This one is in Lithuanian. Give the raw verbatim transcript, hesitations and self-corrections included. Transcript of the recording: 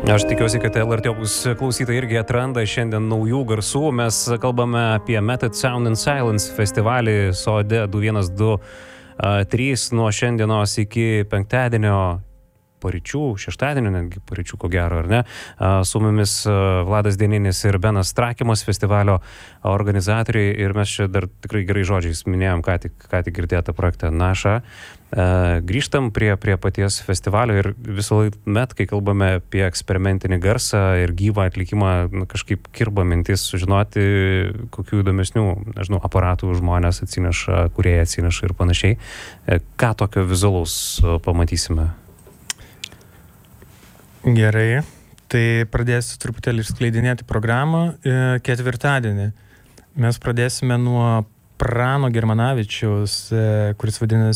Aš tikiuosi, kad L R T Opus klausytojai irgi atranda šiandien naujų garsų. Mes kalbame apie Method Sound and Silence festivalį Sode du vienas du trys nuo šiandienos iki penktadienio paryčių, šeštadienio netgi paryčių, ko gero, ar ne? Su mumis Vladas Dieninis ir Benas Trakimas, festivalio organizatoriai, ir mes čia dar tikrai gerai žodžiais minėjom, ką tik, ką tik girdėtą projektą Naša. Grįžtam prie, prie paties festivalio ir visą met, kai kalbame apie eksperimentinį garsą ir gyvą atlikimą, kažkaip kirba mintis sužinoti, kokių įdomesnių, nežinau, aparatų žmonės atsineša, kurie atsineša ir panašiai. Ką tokio vizualaus pamatysime? Gerai, tai pradėsiu truputėlį išskleidinėti programą. Ketvirtadienį mes pradėsime nuo Prano Germanavičiaus, kuris vadinasi